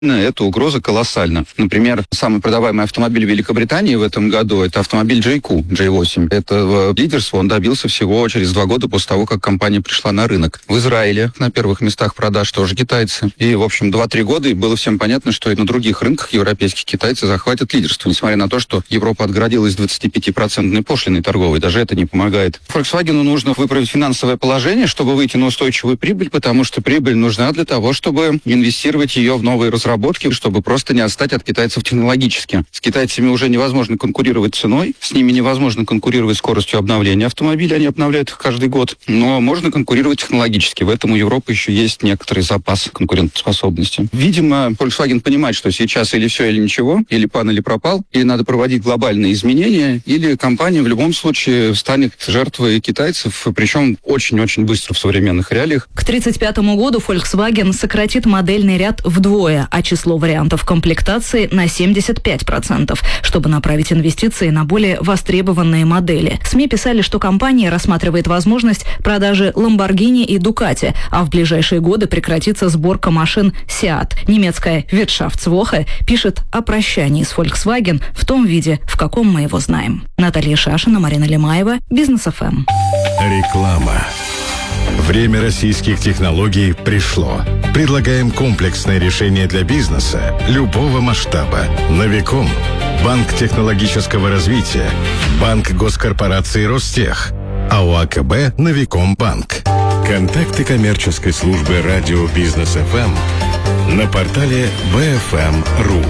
эта угроза колоссальна. Например, самый продаваемый автомобиль в Великобритании в этом году – это автомобиль J8. Этого лидерства он добился всего через 2 года после того, как компания пришла на рынок. В Израиле на первых местах продаж тоже китайцы. И, в общем, 2-3 года, и было всем понятно, что и на других рынках европейских китайцы захватят лидерство, несмотря на то, что Европа отгородилась 25% пошлиной торговой. Даже это не помогает. Volkswagen нужно выправить финансовое положение, чтобы выйти на устойчивую прибыль, потому что прибыль нужна для того, чтобы инвестировать ее в новые разработки, чтобы просто не отстать от китайцев технологически. С китайцами уже невозможно конкурировать ценой, с ними невозможно конкурировать скоростью обновления автомобилей, они обновляют их каждый год, но можно конкурировать технологически. В этом у Европы еще есть некоторый запас конкурентоспособности. Видимо, Volkswagen понимает, что сейчас или все, или ничего, или пан, или пропал, или надо проводить глобальные изменения, или компания в любом случае станет жертвой китайцев, причем очень-очень быстро в современных реалиях. К 1935 году Volkswagen сократит модельный ряд вдвое, а число вариантов комплектации на 75%, чтобы направить инвестиции на более востребованные модели. СМИ писали, что компания рассматривает возможность продажи Lamborghini и Ducati, а в ближайшие годы прекратится сборка машин Seat. Немецкая Wirtschaftswoche пишет о прощании с Volkswagen в том виде, в каком мы его знаем. Наталья Шашина, Марина Лемаева, Бизнес ФМ. Реклама. Время российских технологий пришло. Предлагаем комплексное решение для бизнеса любого масштаба. Новиком. Банк технологического развития. Банк госкорпорации Ростех. АО АКБ «Новиком Банк». Контакты коммерческой службы радио Бизнес ФМ на портале bfm.ru.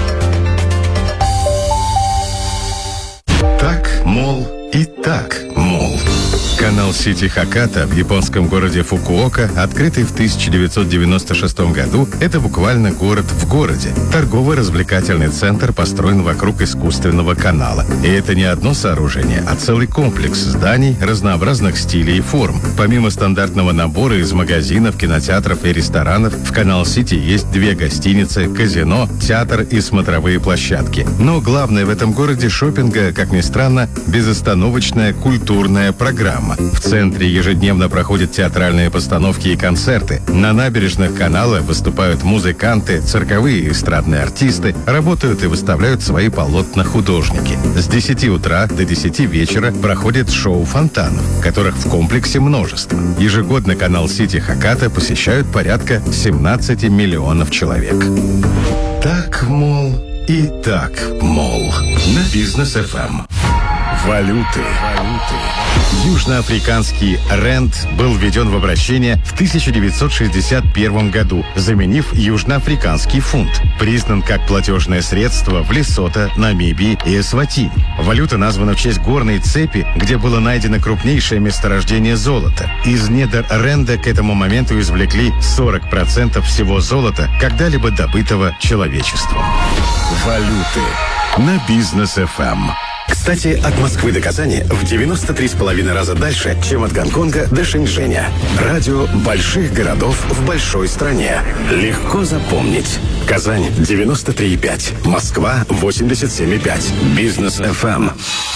Так, мол, и так, мол. Канал сети Хаката в японском городе Фукуока, открытый в 1996 году, это буквально город в городе. Торгово-развлекательный центр построен вокруг искусственного канала. И это не одно сооружение, а целый комплекс зданий разнообразных стилей и форм. Помимо стандартного набора из магазинов, кинотеатров и ресторанов, в Канал-Сити есть 2 гостиницы, казино, театр и смотровые площадки. Но главное в этом городе шопинга, как ни странно, безостановочная культурная программа. В центре ежедневно проходят театральные постановки и концерты. На набережных канала выступают музыканты, цирковые и эстрадные артисты, работают и выставляют свои полотна художники. С 10 утра до 10 вечера проходит шоу фонтанов, которых в комплексе множество. Ежегодно канал сети Хаката посещают порядка 17 миллионов человек. Так, мол, и так, мол. На Бизнес ФМ. Валюты. Южноафриканский рент был введен в обращение в 1961 году, заменив южноафриканский фунт. Признан как платежное средство в Лесото, Намибии и Эсватини. Валюта названа в честь горной цепи, где было найдено крупнейшее месторождение золота. Из недр ренда к этому моменту извлекли 40% всего золота, когда-либо добытого человечеством. Валюты на Бизнес ФМ. Кстати, от Москвы до Казани в 93,5 раза дальше, чем от Гонконга до Шэньчжэня. Радио больших городов в большой стране. Легко запомнить. Казань 93,5. Москва 87,5. Бизнес ФМ.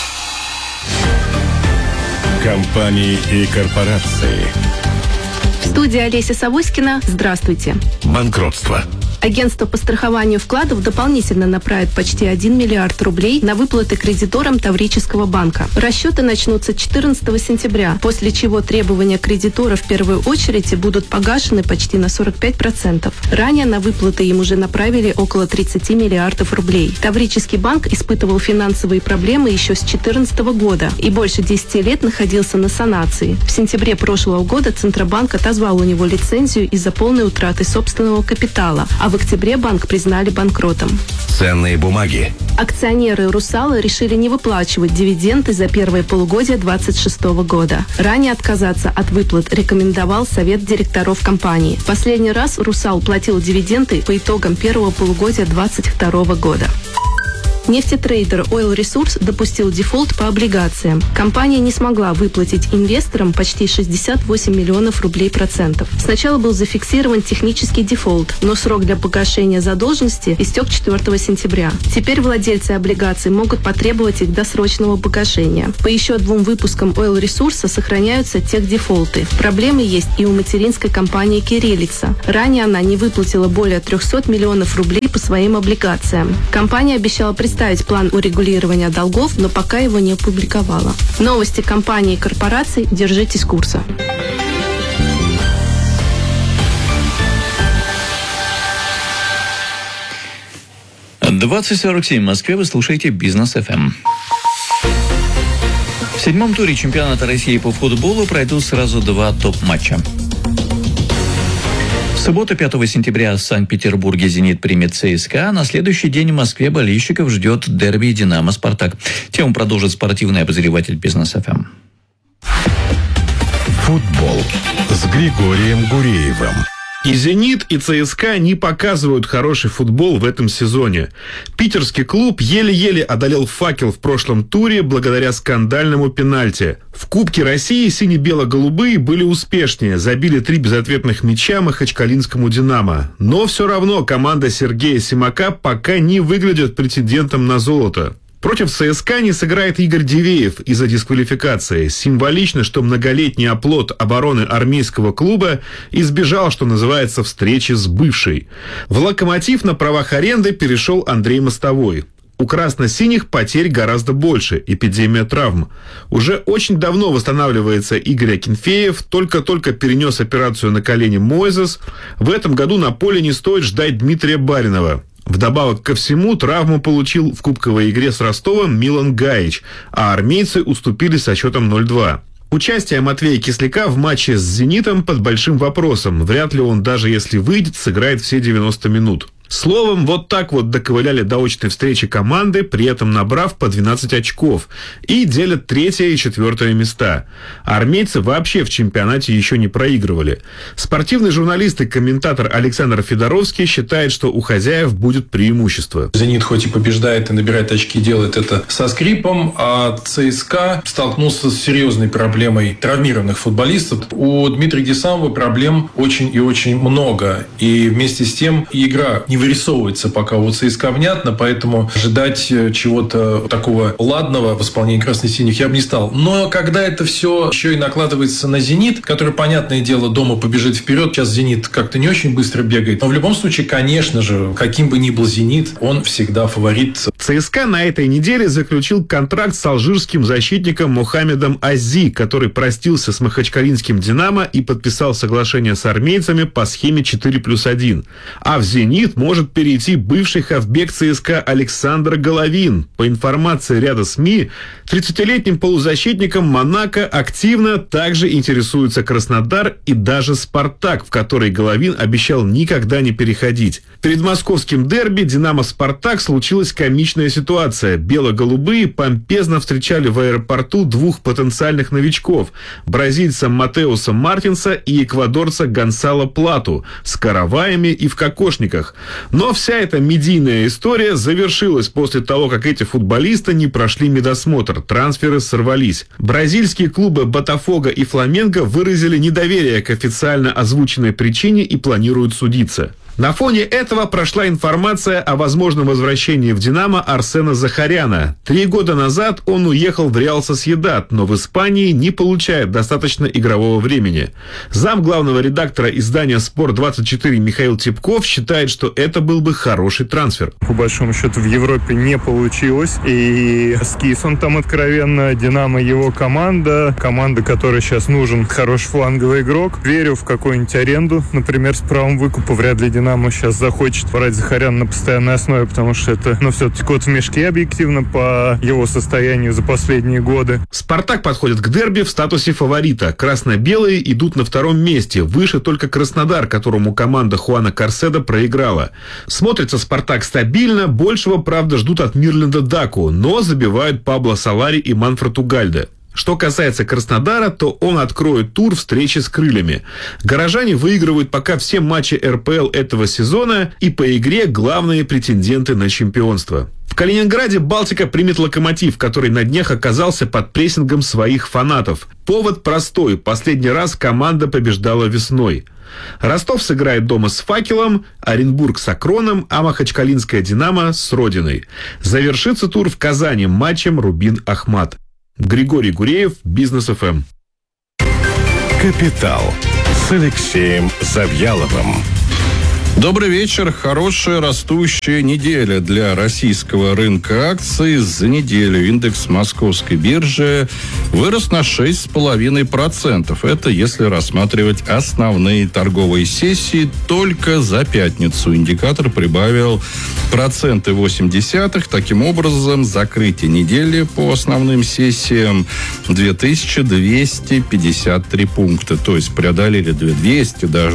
Компании и корпорации. Студия Олеся Савоськина. Здравствуйте. Банкротство. Агентство по страхованию вкладов дополнительно направит почти 1 миллиард рублей на выплаты кредиторам Таврического банка. Расчеты начнутся 14 сентября, после чего требования кредиторов в первую очередь будут погашены почти на 45%. Ранее на выплаты им уже направили около 30 миллиардов рублей. Таврический банк испытывал финансовые проблемы еще с 2014 года и больше 10 лет находился на санации. В сентябре прошлого года Центробанк отозвал у него лицензию из-за полной утраты собственного капитала, а в октябре банк признали банкротом. Ценные бумаги. Акционеры «Русала» решили не выплачивать дивиденды за первое полугодие 2026 года. Ранее отказаться от выплат рекомендовал совет директоров компании. Последний раз «Русал» платил дивиденды по итогам первого полугодия 2022 года. Нефтетрейдер Oil Resource допустил дефолт по облигациям. Компания не смогла выплатить инвесторам почти 68 миллионов рублей процентов. Сначала был зафиксирован технический дефолт, но срок для погашения задолженности истек 4 сентября. Теперь владельцы облигаций могут потребовать их досрочного погашения. По еще 2 выпускам Oil Resource сохраняются техдефолты. Проблемы есть и у материнской компании Кириллица. Ранее она не выплатила более 300 миллионов рублей по своим облигациям. Компания обещала представить план урегулирования долгов, но пока его не опубликовала. Новости компаний и корпораций. Держитесь курса. В 20:47 в Москве вы слушаете Бизнес ФМ. В 7-м туре чемпионата России по футболу пройдут сразу 2 топ-матча. В субботу, 5 сентября, в Санкт-Петербурге «Зенит» примет ЦСКА. На следующий день в Москве болельщиков ждет дерби «Динамо-Спартак». Тему продолжит спортивный обозреватель Бизнес ФМ. Футбол с Григорием Гуреевым. И «Зенит», и ЦСКА не показывают хороший футбол в этом сезоне. Питерский клуб еле-еле одолел «Факел» в прошлом туре благодаря скандальному пенальти. В Кубке России сине-бело-голубые были успешнее, забили 3 безответных мяча махачкалинскому «Динамо». Но все равно команда Сергея Симака пока не выглядит претендентом на золото. Против ЦСКА не сыграет Игорь Дивеев из-за дисквалификации. Символично, что многолетний оплот обороны армейского клуба избежал, что называется, встречи с бывшей. В «Локомотив» на правах аренды перешел Андрей Мостовой. У красно-синих потерь гораздо больше, эпидемия травм. Уже очень давно восстанавливается Игорь Акинфеев, только-только перенес операцию на колене Мойзес. В этом году на поле не стоит ждать Дмитрия Баринова. Вдобавок ко всему, травму получил в кубковой игре с Ростовом Милан Гаич, а армейцы уступили со счетом 0-2. Участие Матвея Кисляка в матче с «Зенитом» под большим вопросом. Вряд ли он, даже если выйдет, сыграет все 90 минут. Словом, вот так вот доковыляли до очной встречи команды, при этом набрав по 12 очков, и делят 3 и 4 места. А армейцы вообще в чемпионате еще не проигрывали. Спортивный журналист и комментатор Александр Федоровский считает, что у хозяев будет преимущество. «Зенит» хоть и побеждает и набирает очки, делает это со скрипом, а ЦСКА столкнулся с серьезной проблемой травмированных футболистов. У Дмитрия Гесамова проблем очень и очень много. И вместе с тем игра не вырисовывается пока у ЦСКА внятно, поэтому ожидать чего-то такого ладного в исполнении красно-синих я бы не стал. Но когда это все еще и накладывается на «Зенит», который, понятное дело, дома побежит вперед, сейчас «Зенит» как-то не очень быстро бегает, но в любом случае, конечно же, каким бы ни был «Зенит», он всегда фаворит. ЦСКА на этой неделе заключил контракт с алжирским защитником Мохаммедом Ази, который простился с махачкалинским «Динамо» и подписал соглашение с армейцами по схеме 4+1. А в «Зенит» может перейти бывший хавбек ЦСКА Александр Головин. По информации ряда СМИ, 30-летним полузащитником Монако активно также интересуется Краснодар и даже «Спартак», в который Головин обещал никогда не переходить. Перед московским дерби «Динамо-Спартак» случилась комичная ситуация. Бело-голубые помпезно встречали в аэропорту 2 потенциальных новичков – бразильца Матеуса Мартинса и эквадорца Гонсало Плату с караваями и в кокошниках. Но вся эта медийная история завершилась после того, как эти футболисты не прошли медосмотр, трансферы сорвались. Бразильские клубы «Ботафого» и «Фламенго» выразили недоверие к официально озвученной причине и планируют судиться. На фоне этого прошла информация о возможном возвращении в «Динамо» Арсена Захаряна. 3 года назад он уехал в «Реал Сосьедад», но в Испании не получает достаточно игрового времени. Зам главного редактора издания «Спорт-24» Михаил Типков считает, что это был бы хороший трансфер. По большому счету в Европе не получилось. И скис он там откровенно. «Динамо» его команда, которой сейчас нужен хороший фланговый игрок. Верю в какую-нибудь аренду, например, с правом выкупа. Вряд ли «Динамо» сейчас захочет брать Захаряна на постоянной основе, потому что это, все-таки кот в мешке объективно по его состоянию за последние годы. «Спартак» подходит к дерби в статусе фаворита. Красно-белые идут на 2-м месте. Выше только Краснодар, которому команда Хуана Карседо проиграла. Смотрится «Спартак» стабильно. Большего, правда, ждут от Мирленда Даку, но забивают Пабло Солари и Манфред Угальде. Что касается Краснодара, то он откроет тур встречи с крыльями. Горожане выигрывают пока все матчи РПЛ этого сезона и по игре главные претенденты на чемпионство. В Калининграде «Балтика» примет «Локомотив», который на днях оказался под прессингом своих фанатов. Повод простой. Последний раз команда побеждала весной. Ростов сыграет дома с «Факелом», Оренбург с «Акроном», а Махачкалинская «Динамо» с «Родиной». Завершится тур в Казани матчем «Рубин-Ахмат». Григорий Гуреев, Бизнес ФМ. «Капитал» с Алексеем Завьяловым. Добрый вечер. Хорошая растущая неделя для российского рынка акций. За неделю индекс московской биржи вырос на 6,5%. Это если рассматривать основные торговые сессии. Только за пятницу индикатор прибавил 0,8%. Таким образом, закрытие недели по основным сессиям 2253 пункта. То есть преодолели 2200, даже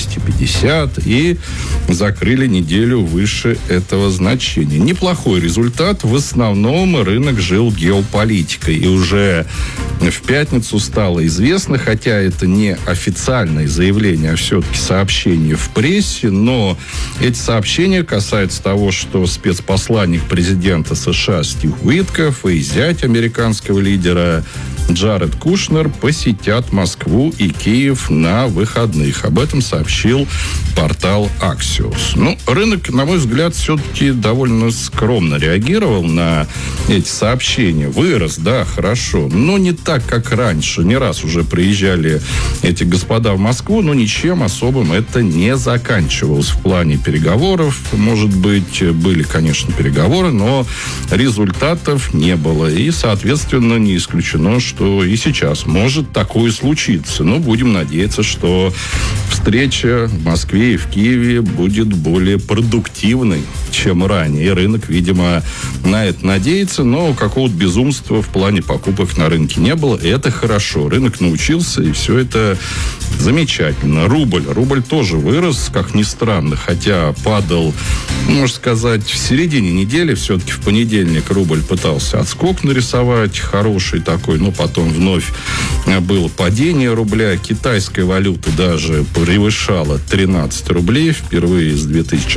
2250 и закрыли неделю выше этого значения. Неплохой результат. В основном рынок жил геополитикой. И уже в пятницу стало известно, хотя это не официальное заявление, а все-таки сообщение в прессе, но эти сообщения касаются того, что спецпосланник президента США Стив Уитков и зять американского лидера Джаред Кушнер посетят Москву и Киев на выходных. Об этом сообщил портал Axios. Рынок, на мой взгляд, все-таки довольно скромно реагировал на эти сообщения. Вырос, да, хорошо, но не так, как раньше. Не раз уже приезжали эти господа в Москву, но ничем особым это не заканчивалось в плане переговоров. Может быть, были, конечно, переговоры, но результатов не было. И, соответственно, не исключено, что и сейчас может такое случиться. Но будем надеяться, что встреча в Москве и в Киеве будет более продуктивной, чем ранее. И рынок, видимо, на это надеется, но какого-то безумства в плане покупок на рынке не было. И это хорошо. Рынок научился, и все это замечательно. Рубль тоже вырос, как ни странно, хотя падал, можно сказать, в середине недели. Все-таки в понедельник рубль пытался отскок нарисовать, хороший такой, но потом вновь было падение рубля. Китайская валюта даже превышала 13 рублей впервые с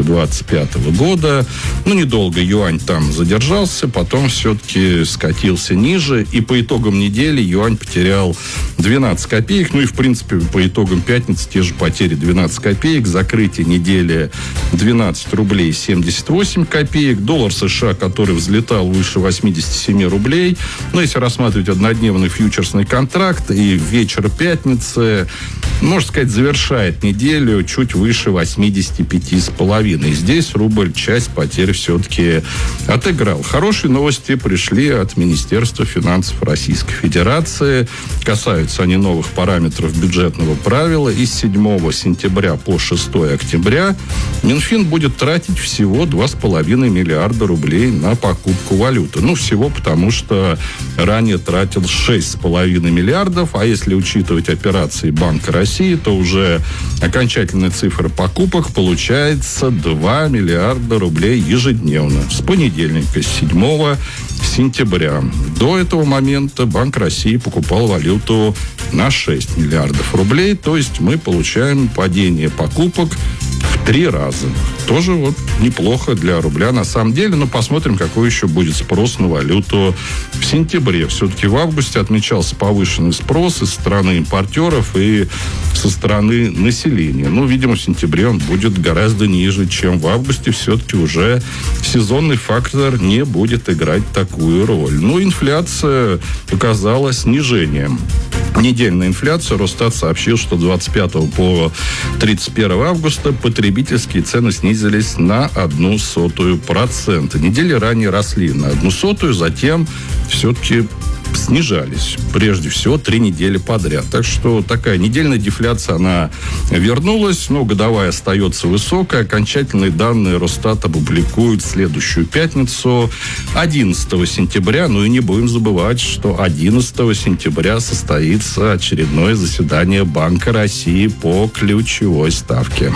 2025 года. Недолго юань там задержался, потом все-таки скатился ниже, и по итогам недели юань потерял 12 копеек. И, в принципе, по итогам пятницы те же потери 12 копеек. Закрытие недели 12 рублей 78 копеек. Доллар США, который взлетал выше 87 рублей. Если рассматривать однодневный фьючерсный контракт, и вечер пятницы, можно сказать, завершает неделю чуть выше 85,5. Здесь рубль часть потерь все-таки отыграл. Хорошие новости пришли от Министерства финансов Российской Федерации. Касаются они новых параметров бюджетного правила. И с 7 сентября по 6 октября Минфин будет тратить всего 2,5 миллиарда рублей на покупку валюты. Всего потому, что ранее тратил 6,5 миллиардов, а если учитывать операции Банка России, то уже окончательная цифра покупок получается 2 миллиарда рублей ежедневно. С понедельника, с 7 сентября. До этого момента Банк России покупал валюту на 6 миллиардов рублей, то есть мы получаем падение покупок в 3 раза. Тоже неплохо для рубля на самом деле, но посмотрим, какой еще будет спрос на валюту в сентябре. Все-таки в августе отмечался повышенный спрос из стороны импортеров и со стороны населения. Видимо, в сентябре он будет гораздо ниже, чем в августе. Все-таки уже сезонный фактор не будет играть такую роль. Инфляция показала снижением. Недельная инфляция. Росстат сообщил, что 25 по 31 августа потребительские цены снизились на 0,01%. Недели ранее росли на 0,01%, затем все-таки снижались. Прежде всего, 3 недели подряд. Так что такая недельная дефляция, она вернулась, но годовая остается высокой. Окончательные данные Росстат опубликуют в следующую пятницу, 11 сентября. И не будем забывать, что 11 сентября состоится очередное заседание Банка России по ключевой ставке.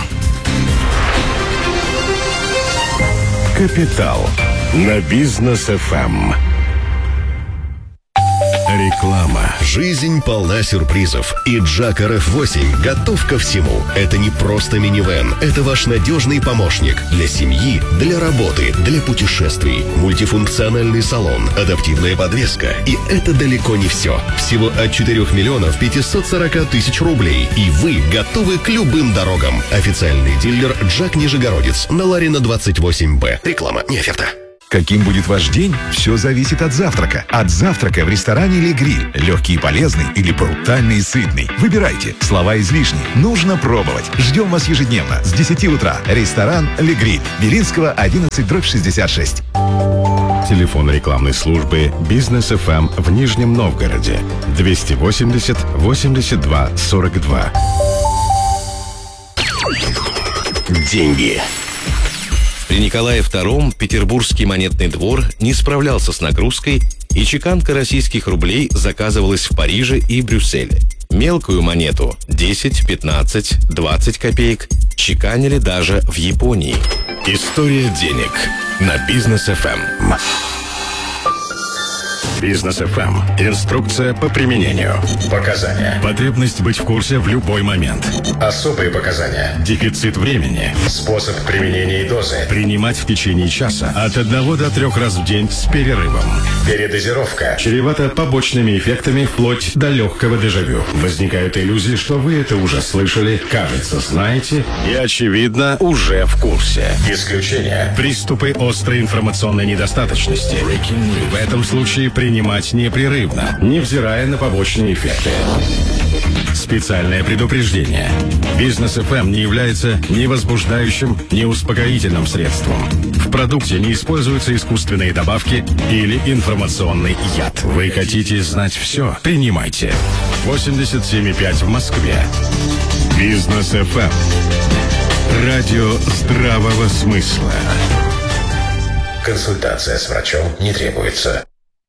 «Капитал» на Бизнес ФМ. Реклама. Жизнь полна сюрпризов. И Джак RF8 готов ко всему. Это не просто минивэн. Это ваш надежный помощник для семьи, для работы, для путешествий. Мультифункциональный салон, адаптивная подвеска. И это далеко не все. Всего от 4 миллионов 540 тысяч рублей. И вы готовы к любым дорогам. Официальный дилер Джак Нижегородец на Ларина 28Б. Реклама, не оферта. Каким будет ваш день, все зависит от завтрака. От завтрака в ресторане «Ле Гриль». Легкий и полезный или брутальный и сытный. Выбирайте. Слова излишни. Нужно пробовать. Ждем вас ежедневно с 10 утра. Ресторан «Ле Гриль». Белинского, 11/66. Телефон рекламной службы «Бизнес ФМ» в Нижнем Новгороде. 280 82 42. Деньги. При Николае II Петербургский монетный двор не справлялся с нагрузкой, и чеканка российских рублей заказывалась в Париже и Брюсселе. Мелкую монету 10, 15, 20 копеек чеканили даже в Японии. История денег на Бизнес ФМ. Бизнес ФМ. Инструкция по применению. Показания. Потребность быть в курсе в любой момент. Особые показания. Дефицит времени. Способ применения и дозы. Принимать в течение часа от 1 до 3 раз в день с перерывом. Передозировка. Чревата побочными эффектами вплоть до легкого дежавю. Возникают иллюзии, что вы это уже слышали, кажется, знаете и, очевидно, уже в курсе. Исключение. Приступы острой информационной недостаточности. В этом случае принимать непрерывно, невзирая на побочные эффекты. Специальное предупреждение. Бизнес ФМ не является ни возбуждающим, ни успокоительным средством. В продукте не используются искусственные добавки или информационный яд. Вы хотите знать все? Принимайте. 87,5 в Москве. Бизнес ФМ. Радио здравого смысла. Консультация с врачом не требуется.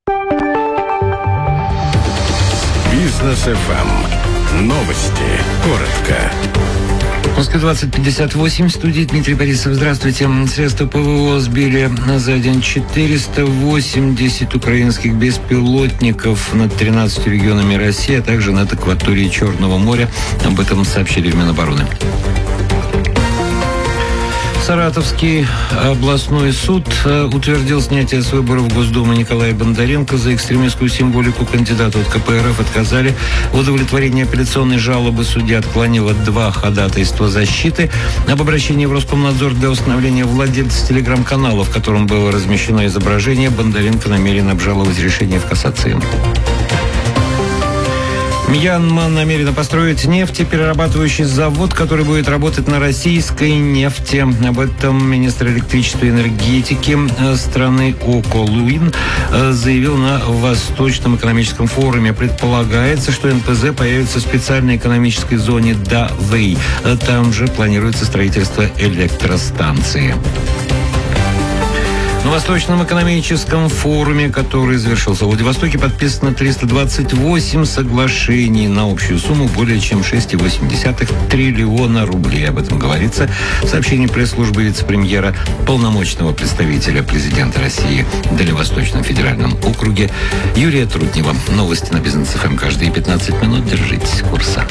Бизнес ФМ. Новости. Коротко. В Москве 20:58, в студии Дмитрий Борисов. Здравствуйте. Средства ПВО сбили за день 480 украинских беспилотников над 13 регионами России, а также над акваторией Черного моря. Об этом сообщили в Минобороны. Саратовский областной суд утвердил снятие с выборов Госдумы Николая Бондаренко за экстремистскую символику. Кандидату от КПРФ отказали. В удовлетворении апелляционной жалобы судья отклонила 2 ходатайства защиты. Об обращении в Роскомнадзор для установления владельца телеграм-канала, в котором было размещено изображение, Бондаренко намерен обжаловать решение в кассации. Мьянма намерена построить нефтеперерабатывающий завод, который будет работать на российской нефти. Об этом министр электричества и энергетики страны Око Луин заявил на Восточном экономическом форуме. Предполагается, что НПЗ появится в специальной экономической зоне Давэй. Там же планируется строительство электростанции. На Восточном экономическом форуме, который завершился в Владивостоке, подписано 328 соглашений на общую сумму более чем 6,8 триллиона рублей. Об этом говорится в сообщении пресс-службы вице-премьера, полномочного представителя президента России в Дальневосточном федеральном округе Юрия Труднева. Новости на Бизнес ФМ каждые 15 минут. Держитесь курса.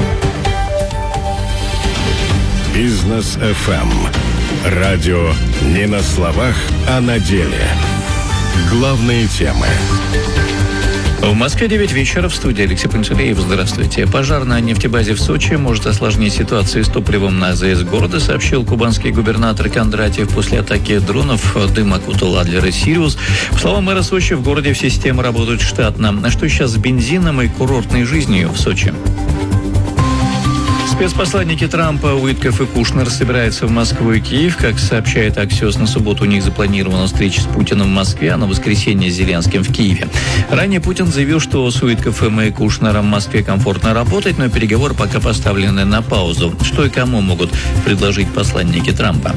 Бизнес ФМ. Радио не на словах, а на деле. Главные темы. В Москве 9 вечера, в студии Алексей Пантелеев. Здравствуйте. Пожар на нефтебазе в Сочи может осложнить ситуацию с топливом на АЗС города, сообщил кубанский губернатор Кондратьев после атаки дронов. Дым окутал Адлер и Сириус. По словам мэра Сочи, в городе все системы работают штатно. А что сейчас с бензином и курортной жизнью в Сочи? Спецпосланники Трампа Уиткоф и Кушнер собираются в Москву и Киев. Как сообщает Аксиос, на субботу у них запланирована встреча с Путиным в Москве, а на воскресенье с Зеленским в Киеве. Ранее Путин заявил, что с Уиткофом и Кушнером в Москве комфортно работать, но переговоры пока поставлены на паузу. Что и кому могут предложить посланники Трампа?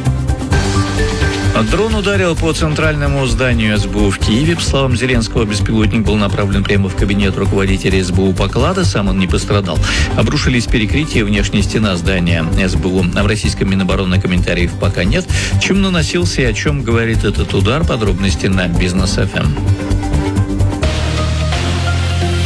Дрон ударил по центральному зданию СБУ в Киеве. По словам Зеленского, беспилотник был направлен прямо в кабинет руководителя СБУ Поклада. Сам он не пострадал. Обрушились перекрытия и внешняя стена здания СБУ. А в российском Минобороны комментариев пока нет. Чем наносился и о чем говорит этот удар? Подробности на Бизнес ФМ.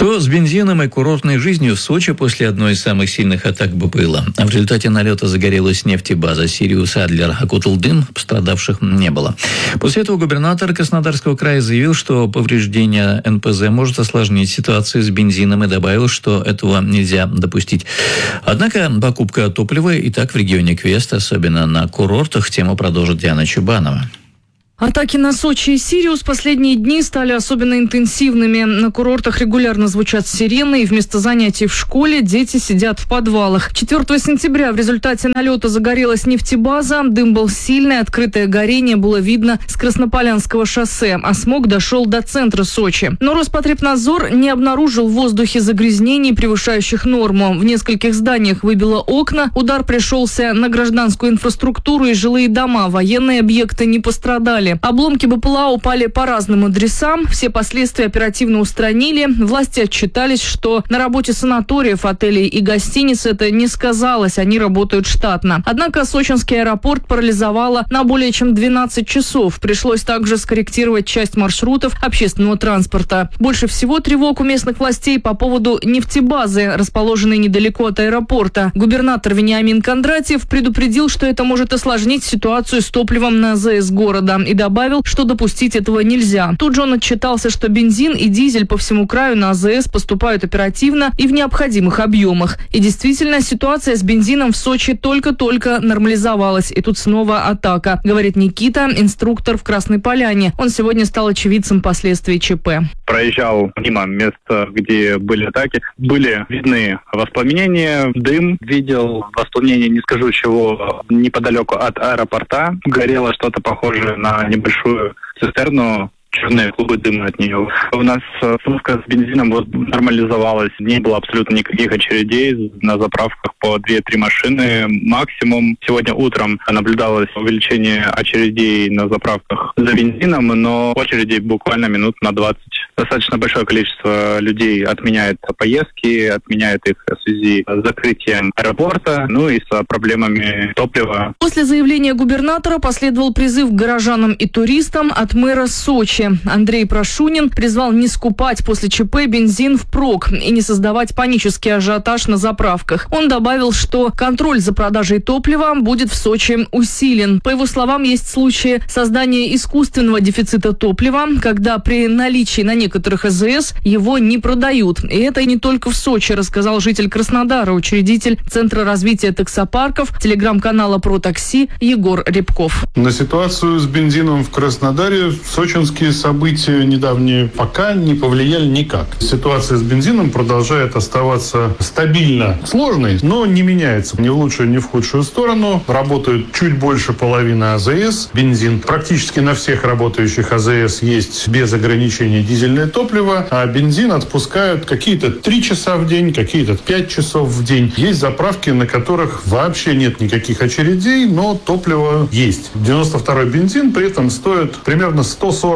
Что с бензином и курортной жизнью в Сочи после одной из самых сильных атак было? В результате налета загорелась нефтебаза «Сириус Адлер», окутал дым, пострадавших не было. После этого губернатор Краснодарского края заявил, что повреждение НПЗ может осложнить ситуацию с бензином и добавил, что этого нельзя допустить. Однако покупка топлива и так в регионе Квест, особенно на курортах, тему продолжит Диана Чубанова. Атаки на Сочи и Сириус последние дни стали особенно интенсивными. На курортах регулярно звучат сирены, и вместо занятий в школе дети сидят в подвалах. 4 сентября в результате налета загорелась нефтебаза. Дым был сильный, открытое горение было видно с Краснополянского шоссе, а смог дошел до центра Сочи. Но Роспотребнадзор не обнаружил в воздухе загрязнений, превышающих норму. В нескольких зданиях выбило окна, удар пришелся на гражданскую инфраструктуру и жилые дома. Военные объекты не пострадали. Обломки БПЛА упали по разным адресам. Все последствия оперативно устранили. Власти отчитались, что на работе санаториев, отелей и гостиниц это не сказалось. Они работают штатно. Однако сочинский аэропорт парализовало на более чем 12 часов. Пришлось также скорректировать часть маршрутов общественного транспорта. Больше всего тревог у местных властей по поводу нефтебазы, расположенной недалеко от аэропорта. Губернатор Вениамин Кондратьев предупредил, что это может осложнить ситуацию с топливом на АЗС города. И добавил, что допустить этого нельзя. Тут же он отчитался, что бензин и дизель по всему краю на АЗС поступают оперативно и в необходимых объемах. И действительно, ситуация с бензином в Сочи только-только нормализовалась. И тут снова атака, говорит Никита, инструктор в Красной Поляне. Он сегодня стал очевидцем последствий ЧП. Проезжал мимо места, где были атаки. Были видны воспламенения, дым. Видел воспламенение, не скажу чего, неподалеку от аэропорта. Горело что-то похожее на небольшую цистерну. Черные клубы дыма от нее. У нас сумка с бензином нормализовалась. Не было абсолютно никаких очередей на заправках по 2-3 машины максимум. Сегодня утром наблюдалось увеличение очередей на заправках за бензином, но очереди буквально минут на 20. Достаточно большое количество людей отменяет поездки, отменяет их в связи с закрытием аэропорта, ну и с проблемами топлива. После заявления губернатора последовал призыв к горожанам и туристам от мэра Сочи. Андрей Прошунин призвал не скупать после ЧП бензин впрок и не создавать панический ажиотаж на заправках. Он добавил, что контроль за продажей топлива будет в Сочи усилен. По его словам, есть случаи создания искусственного дефицита топлива, когда при наличии на некоторых АЗС его не продают. И это не только в Сочи, рассказал житель Краснодара, учредитель Центра развития таксопарков, телеграм-канала «Про такси» Егор Рябков. На ситуацию с бензином в Краснодаре сочинские события недавние пока не повлияли никак. Ситуация с бензином продолжает оставаться стабильно сложной, но не меняется ни в лучшую, ни в худшую сторону. Работают чуть больше половины АЗС. Бензин практически на всех работающих АЗС есть без ограничений дизельное топливо, а бензин отпускают какие-то 3 часа в день, какие-то 5 часов в день. Есть заправки, на которых вообще нет никаких очередей, но топливо есть. 92-й бензин при этом стоит примерно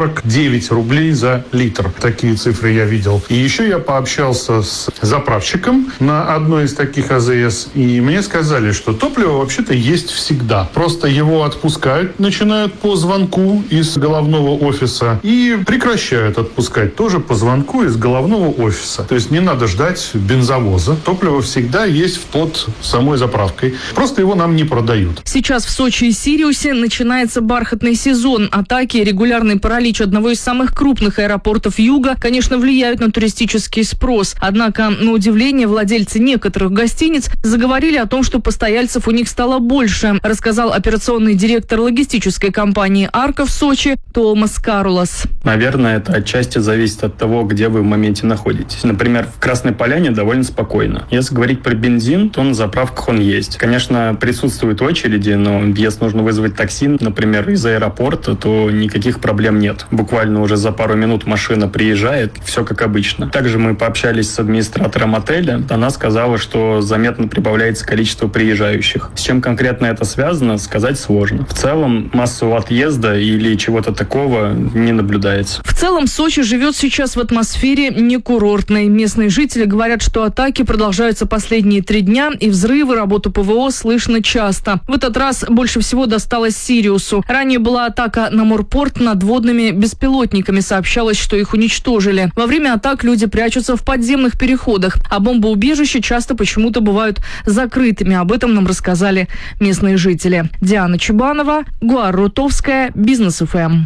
149 рублей за литр. Такие цифры я видел. И еще я пообщался с заправщиком на одной из таких АЗС, и мне сказали, что топливо вообще-то есть всегда. Просто его отпускают, начинают по звонку из головного офиса и прекращают отпускать тоже по звонку из головного офиса. То есть не надо ждать бензовоза. Топливо всегда есть под самой заправкой. Просто его нам не продают. Сейчас в Сочи и Сириусе начинается бархатный сезон. Атаки и регулярный паралич одного из самых крупных аэропортов Юга, конечно, влияют на туристический спрос. Однако, на удивление, владельцы некоторых гостиниц заговорили о том, что постояльцев у них стало больше, рассказал операционный директор логистической компании «Арка» в Сочи Томас Карулас. Наверное, это отчасти зависит от того, где вы в моменте находитесь. Например, в Красной Поляне довольно спокойно. Если говорить про бензин, то на заправках он есть. Конечно, присутствуют очереди, но если нужно вызвать такси, например, из аэропорта, то никаких проблем нет. Буквально уже за пару минут машина приезжает, все как обычно. Также мы пообщались с администратором отеля. Она сказала, что заметно прибавляется количество приезжающих. С чем конкретно это связано, сказать сложно. В целом, массового отъезда или чего-то такого не наблюдается. В целом, Сочи живет живет сейчас в атмосфере некурортной. Местные жители говорят, что атаки продолжаются последние 3 дня, и взрывы, работу ПВО слышно часто. В этот раз больше всего досталось Сириусу. Ранее была атака на морпорт надводными беспилотниками. Сообщалось, что их уничтожили. Во время атак люди прячутся в подземных переходах, а бомбоубежища часто почему-то бывают закрытыми. Об этом нам рассказали местные жители. Диана Чебанова, Гуар Рутовская, Бизнес ФМ.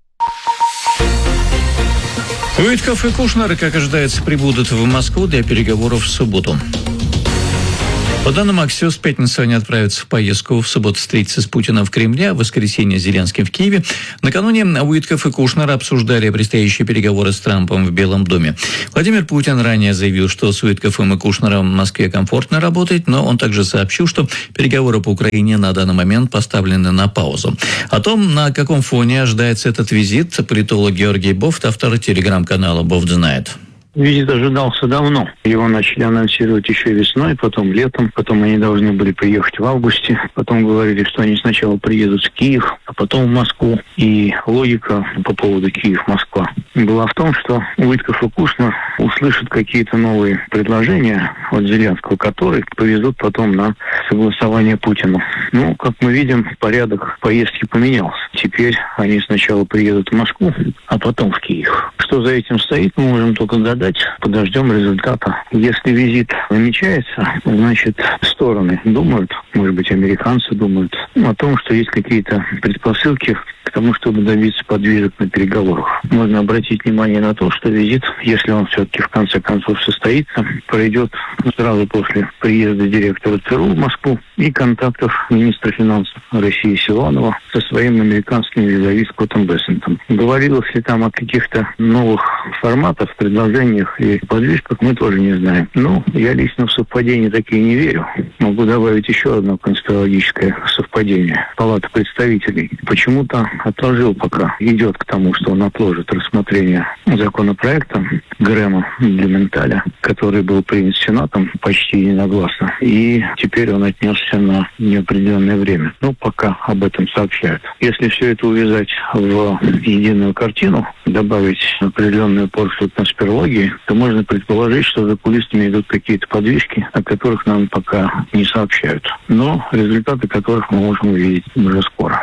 Уитков и Кушнер, как ожидается, прибудут в Москву для переговоров в субботу. По данным Axios, в пятницу они отправятся в поездку, в субботу встретиться с Путиным в Кремле, а в воскресенье с Зеленским в Киеве. Накануне Уитков и Кушнер обсуждали предстоящие переговоры с Трампом в Белом доме. Владимир Путин ранее заявил, что с Уитковым и Кушнером в Москве комфортно работать, но он также сообщил, что переговоры по Украине на данный момент поставлены на паузу. О том, на каком фоне ожидается этот визит, политолог Георгий Бофт, автор телеграм-канала «Бофт знает». Визит ожидался давно. Его начали анонсировать еще весной, потом летом. Потом они должны были приехать в августе. Потом говорили, что они сначала приедут в Киев, а потом в Москву. И логика по поводу Киев-Москва была в том, что Уитков и Кушнер услышат какие-то новые предложения от Зеленского, которые повезут потом на согласование Путину. Ну, как мы видим, порядок поездки поменялся. Теперь они сначала приедут в Москву, а потом в Киев. Что за этим стоит, мы можем только гадать. Подождем результата. Если визит намечается, значит, стороны думают, может быть, американцы думают о том, что есть какие-то предпосылки к тому, чтобы добиться подвижек на переговорах. Можно обратить внимание на то, что визит, если он все-таки в конце концов состоится, пройдет сразу после приезда директора ЦРУ в Москву и контактов министра финансов России Силуанова со своим американским визави Скоттом Бессентом. Говорилось ли там о каких-то новых форматах, предложениях и подвижках, мы тоже не знаем. Но я лично в совпадения такие не верю. Могу добавить еще одно конспирологическое совпадение. Палата представителей почему-то отложил, пока идет к тому, что он отложит рассмотрение законопроекта Грэма для Менталя, который был принят Сенатом почти единогласно, и теперь он отнесся на неопределенное время. Ну, пока об этом сообщают. Если все это увязать в единую картину, добавить определенную порцию конспирологии, то можно предположить, что за кулисами идут какие-то подвижки, о которых нам пока не сообщают, но результаты которых мы можем увидеть уже скоро.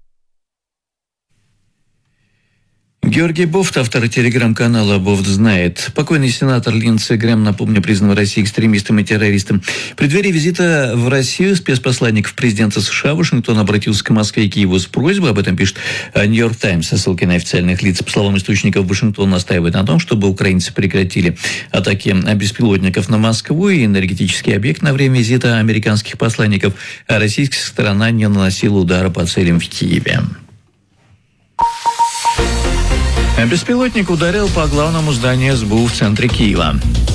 Георгий Бофт, автор телеграм-канала «Бофт знает». Покойный сенатор Линдси Грэм, напомню, признан в России экстремистом и террористом. В преддверии визита в Россию спецпосланник президента США Вашингтон обратился к Москве и Киеву с просьбой, об этом пишет «Нью-Йорк Таймс» со ссылкой на официальных лиц. По словам источников, Вашингтон настаивает на том, чтобы украинцы прекратили атаки беспилотников на Москву и энергетический объект на время визита американских посланников, а российская сторона не наносила удара по целям в Киеве. Беспилотник ударил по главному зданию СБУ в центре Киева.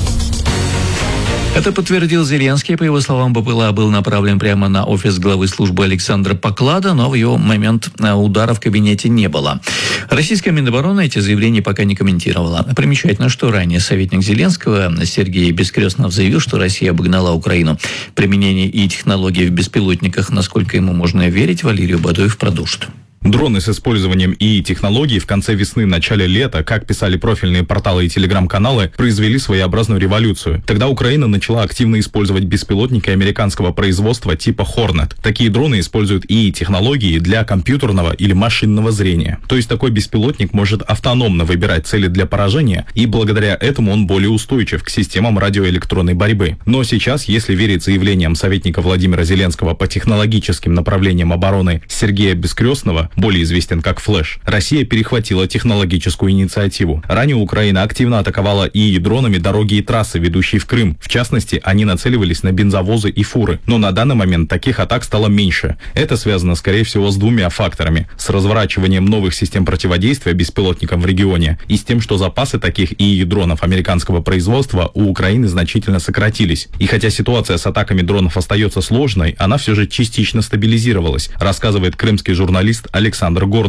Это подтвердил Зеленский. По его словам, БПЛА был направлен прямо на офис главы службы Александра Поклада, но в его момент удара в кабинете не было. Российская Минобороны эти заявления пока не комментировала. Примечательно, что ранее советник Зеленского Сергей Бескрестнов заявил, что Россия обогнала Украину. Применение и технологий в беспилотниках, насколько ему можно верить, Валерий Бадоев продолжит. Дроны с использованием ИИ-технологий в конце весны, начале лета, как писали профильные порталы и телеграм-каналы, произвели своеобразную революцию. Тогда Украина начала активно использовать беспилотники американского производства типа Hornet. Такие дроны используют ИИ-технологии для компьютерного или машинного зрения. То есть такой беспилотник может автономно выбирать цели для поражения, и благодаря этому он более устойчив к системам радиоэлектронной борьбы. Но сейчас, если верить заявлениям советника Владимира Зеленского по технологическим направлениям обороны Сергея Бескрестного, более известен как Флэш, Россия перехватила технологическую инициативу. Ранее Украина активно атаковала ИИ-дронами дороги и трассы, ведущие в Крым. В частности, они нацеливались на бензовозы и фуры. Но на данный момент таких атак стало меньше. Это связано, скорее всего, с двумя факторами. С разворачиванием новых систем противодействия беспилотникам в регионе и с тем, что запасы таких ИИ-дронов американского производства у Украины значительно сократились. И хотя ситуация с атаками дронов остается сложной, она все же частично стабилизировалась, рассказывает крымский журналист Александр Горный.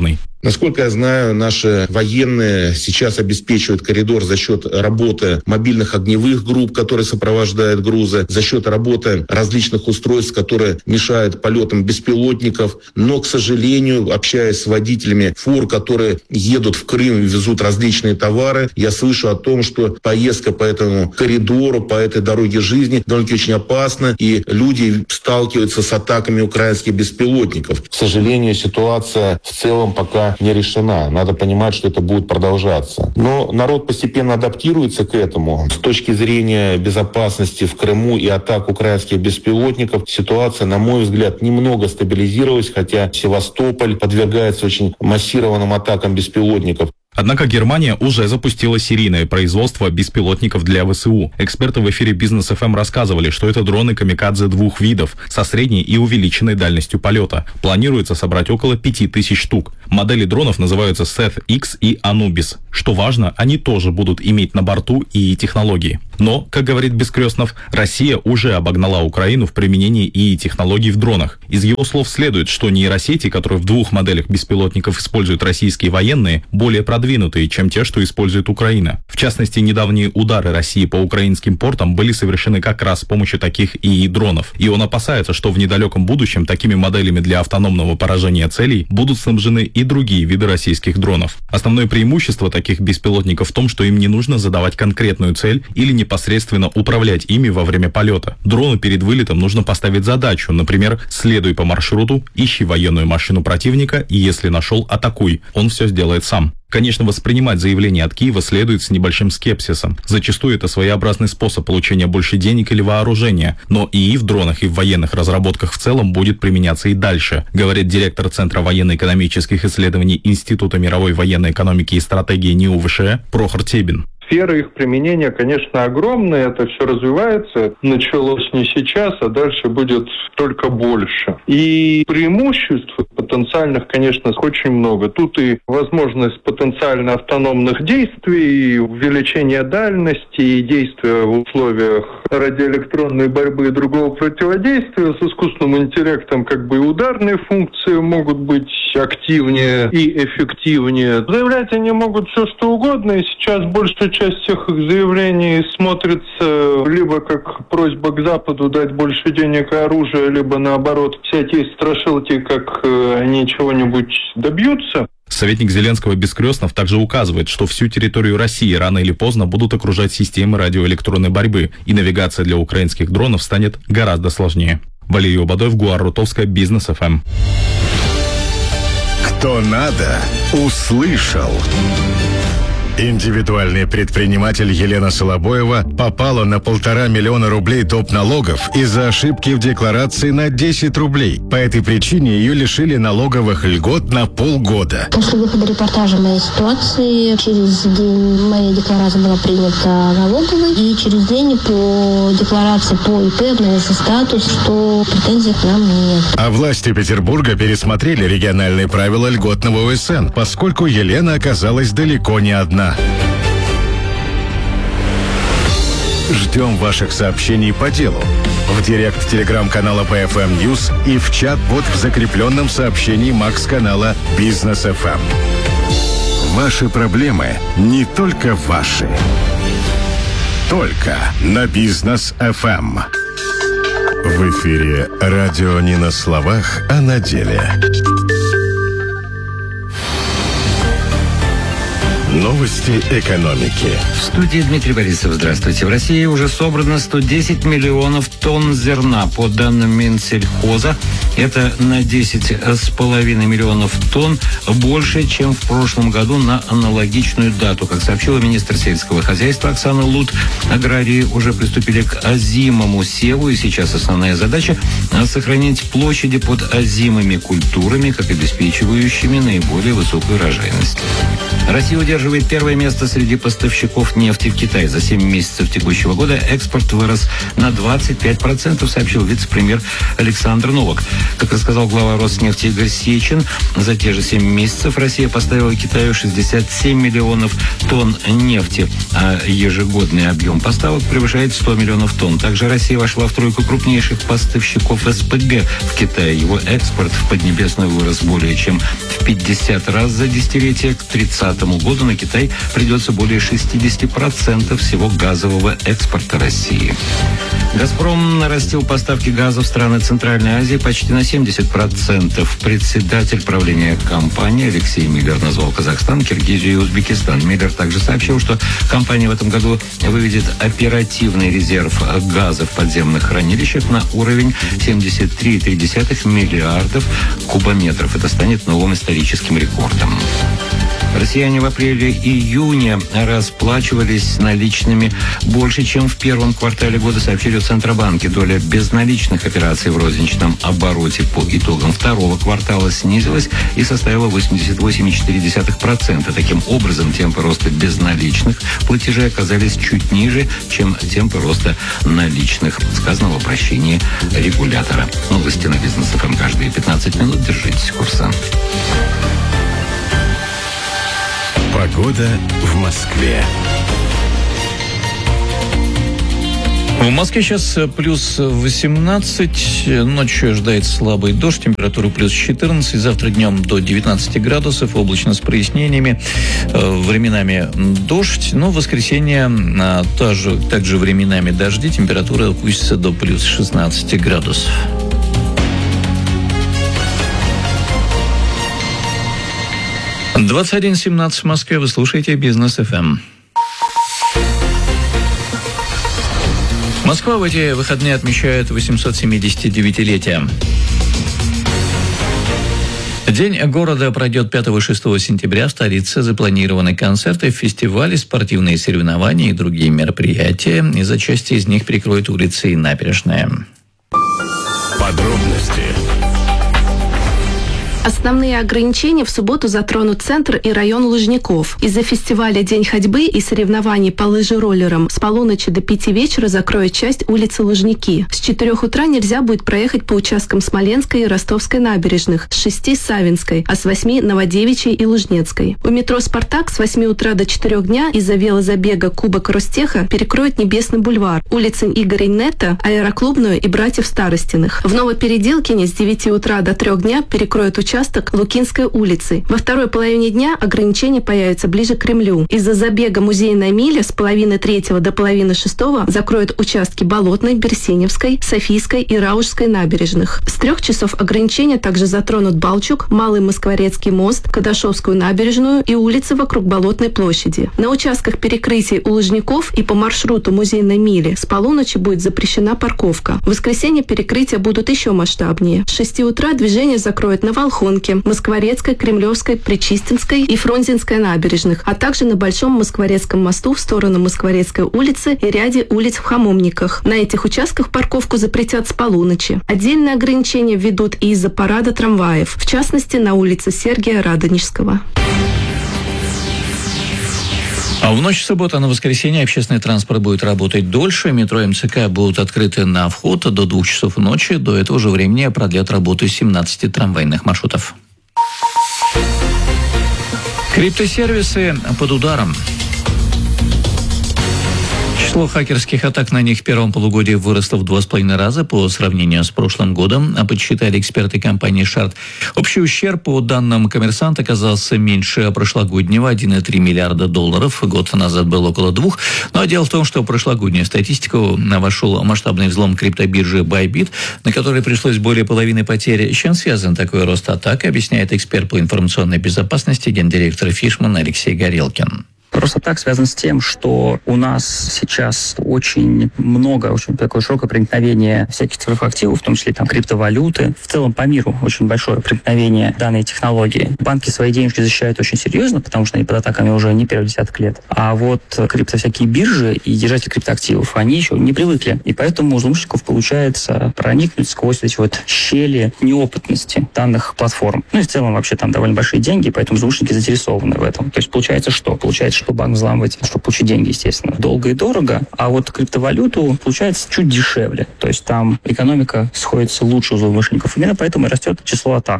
Насколько я знаю, наши военные сейчас обеспечивают коридор за счет работы мобильных огневых групп, которые сопровождают грузы, за счет работы различных устройств, которые мешают полетам беспилотников. Но, к сожалению, общаясь с водителями фур, которые едут в Крым и везут различные товары, я слышу о том, что поездка по этому коридору, по этой дороге жизни довольно-таки очень опасна, и люди сталкиваются с атаками украинских беспилотников. К сожалению, ситуация в целом пока не решена. Надо понимать, что это будет продолжаться. Но народ постепенно адаптируется к этому. С точки зрения безопасности в Крыму и атак украинских беспилотников, ситуация, на мой взгляд, немного стабилизировалась, хотя Севастополь подвергается очень массированным атакам беспилотников. Однако Германия уже запустила серийное производство беспилотников для ВСУ. Эксперты в эфире Бизнес ФМ рассказывали, что это дроны камикадзе двух видов со средней и увеличенной дальностью полета. Планируется собрать около 5000 штук. Модели дронов называются Seth X и Anubis. Что важно, они тоже будут иметь на борту ИИ технологии. Но, как говорит Бескрестнов, Россия уже обогнала Украину в применении ИИ технологий в дронах. Из его слов следует, что нейросети, которые в двух моделях беспилотников используют российские военные, более продвинутые, чем те, что использует Украина. В частности, недавние удары России по украинским портам были совершены как раз с помощью таких ИИ-дронов. И он опасается, что в недалеком будущем такими моделями для автономного поражения целей будут снабжены и другие виды российских дронов. Основное преимущество таких беспилотников в том, что им не нужно задавать конкретную цель или непосредственно управлять ими во время полета. Дрону перед вылетом нужно поставить задачу, например, следуй по маршруту, ищи военную машину противника и, если нашел, атакуй. Он все сделает сам. Конечно, воспринимать заявление от Киева следует с небольшим скепсисом. Зачастую это своеобразный способ получения больше денег или вооружения, но ИИ в дронах и в военных разработках в целом будет применяться и дальше, говорит директор Центра военно-экономических исследований Института мировой военной экономики и стратегии НИУ ВШЭ Прохор Тебин. Сфера их применения, конечно, огромная, это все развивается, началось не сейчас, а дальше будет только больше. И преимуществ потенциальных, конечно, очень много. Тут и возможность потенциально автономных действий, и увеличение дальности, и действия в условиях радиоэлектронной борьбы и другого противодействия. С искусственным интеллектом как бы и ударные функции могут быть активнее и эффективнее. Заявлять они могут все что угодно, и сейчас большая часть всех их заявлений смотрится либо как просьба к Западу дать больше денег и оружия, либо наоборот всякие страшилки, как они чего-нибудь добьются. Советник Зеленского Бескрестнов также указывает, что всю территорию России рано или поздно будут окружать системы радиоэлектронной борьбы, и навигация для украинских дронов станет гораздо сложнее. Валерий Обадоев, Гуар Рутовская, Бизнес ФМ. Кто надо, услышал. Индивидуальный предприниматель Елена Солобоева попала на 1,5 миллиона рублей доп. Налогов из-за ошибки в декларации на 10 рублей. По этой причине ее лишили налоговых льгот на полгода. После выхода репортажа моей ситуации, через день моя декларация была принята налоговой, и через день по декларации по ИП обновился статус, что претензий к нам нет. А власти Петербурга пересмотрели региональные правила льготного ОСН, поскольку Елена оказалась далеко не одна. Ждем ваших сообщений по делу в директ телеграм-канала PFM News и в чат-бот в закрепленном сообщении Макс-канала Бизнес ФМ. Ваши проблемы не только ваши. Только на Бизнес ФМ. В эфире радио не на словах, а на деле. Новости экономики. В студии Дмитрий Борисов. Здравствуйте. В России уже собрано 110 миллионов тонн зерна. По данным Минсельхоза, это на 10,5 миллионов тонн больше, чем в прошлом году на аналогичную дату. Как сообщила министр сельского хозяйства Оксана Лут, аграрии уже приступили к озимому севу, и сейчас основная задача – сохранить площади под озимыми культурами, как обеспечивающими наиболее высокую урожайность. Россия удерживает удерживает первое место среди поставщиков нефти в Китай. За 7 месяцев текущего года экспорт вырос на 25%, сообщил вице-премьер Александр Новак. Как рассказал глава Роснефти Игорь Сечин, за те же 7 месяцев Россия поставила Китаю 67 миллионов тонн нефти, а ежегодный объем поставок превышает 100 миллионов тонн. Также Россия вошла в тройку крупнейших поставщиков СПГ в Китае. Его экспорт в Поднебесную вырос более чем в 50 раз за десятилетие. К 30 году на Китай придется более 60% всего газового экспорта России. «Газпром» нарастил поставки газа в страны Центральной Азии почти на 70%. Председатель правления компании Алексей Миллер назвал Казахстан, Киргизию и Узбекистан. Миллер также сообщил, что компания в этом году выведет оперативный резерв газа в подземных хранилищах на уровень 73,3 миллиардов кубометров. Это станет новым историческим рекордом. Россияне в апреле-июне расплачивались наличными больше, чем в первом квартале года, сообщили в Центробанке. Доля безналичных операций в розничном обороте по итогам второго квартала снизилась и составила 88,4%. Таким образом, темпы роста безналичных платежей оказались чуть ниже, чем темпы роста наличных, сказано в обращении регулятора. Новости на Бизнес ФМ каждые 15 минут. Держитесь курса. Погода в Москве. В Москве сейчас плюс 18, ночью ожидается слабый дождь, температура плюс 14, завтра днем до 19 градусов, облачно с прояснениями, временами дождь, но в воскресенье также временами дожди, температура опустится до плюс 16 градусов. — 21:17 в Москве. Вы слушаете Бизнес ФМ. Москва в эти выходные отмечает 879-летие. День города пройдет 5 и 6 сентября. В столице запланированы концерты, фестивали, спортивные соревнования и другие мероприятия. Из-за части из них перекроют улицы и набережные. Подробности. Основные ограничения в субботу затронут центр и район Лужников. Из-за фестиваля «День ходьбы» и соревнований по лыжероллерам с полуночи до 5 вечера закроют часть улицы Лужники. С 4 утра нельзя будет проехать по участкам Смоленской и Ростовской набережных, с 6 – Савинской, а с 8 – Новодевичьей и Лужнецкой. У метро «Спартак» с 8 утра до 4 дня из-за велозабега Кубок Ростеха перекроют Небесный бульвар, улицы Игоря Нетта, Аэроклубную и Братьев Старостиных. В Новопеределкине с 9 утра до 3 дня перекроют участок Лукинской улицы. Во второй половине дня ограничения появятся ближе к Кремлю. Из-за забега «Музейная миля» с половины 3 до половины 6 закроют участки Болотной, Берсеневской, Софийской и Раушской набережных. С 3 часов ограничения также затронут Балчук, Малый Москворецкий мост, Кадашовскую набережную и улицы вокруг Болотной площади. На участках перекрытий у Лужников и по маршруту «Музейной мили» с полуночи будет запрещена парковка. В воскресенье перекрытия будут еще масштабнее. С 6 утра движение закроют на Волхонке, Москворецкой, Кремлевской, Причистинской и Фрунзенской набережных, а также на Большом Москворецком мосту в сторону Москворецкой улицы и ряде улиц в Хамовниках. На этих участках парковку запретят с полуночи. Отдельные ограничения введут и из-за парада трамваев, в частности на улице Сергия Радонежского. А в ночь с субботы на воскресенье общественный транспорт будет работать дольше. Метро МЦК будут открыты на вход до 2 часов ночи. До этого же времени продлят работу 17 трамвайных маршрутов. Криптосервисы под ударом. Число хакерских атак на них в первом полугодии выросло в 2,5 раза по сравнению с прошлым годом, а подсчитали эксперты компании Shard. Общий ущерб, по данным «Коммерсант», оказался меньше прошлогоднего – 1,3 миллиарда долларов. Год назад был около 2. Но дело в том, что в прошлогоднюю статистику вошел масштабный взлом криптобиржи Bybit, на который пришлось более половины потерь. С чем связан такой рост атак, объясняет эксперт по информационной безопасности, гендиректор Фишман Алексей Горелкин. Просто так связан с тем, что у нас сейчас очень такое широкое проникновение всяких цифровых активов, в том числе там криптовалюты. В целом по миру очень большое проникновение данной технологии. Банки свои денежки защищают очень серьезно, потому что они под атаками уже не первый десяток лет. А вот всякие биржи и держатели криптоактивов, они еще не привыкли. И поэтому у злоумышленников получается проникнуть сквозь эти щели неопытности данных платформ. И в целом вообще там довольно большие деньги, поэтому злоумышленники заинтересованы в этом. То есть получается что? Получается, что банк взламывать, чтобы получить деньги, естественно, долго и дорого, а вот криптовалюту получается чуть дешевле. То есть там экономика сходится лучше у злоумышленников. Именно поэтому и растет число атак.